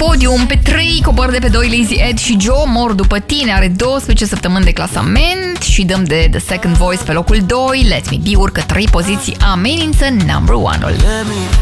podium. Pe 3 cobor de pe 2 Lazy Ed și Joe. Mor după tine are 12 săptămâni de clasament și dăm de The Second Voice pe locul 2. Let Me Be urcă 3 poziții, amenință number 1-ul.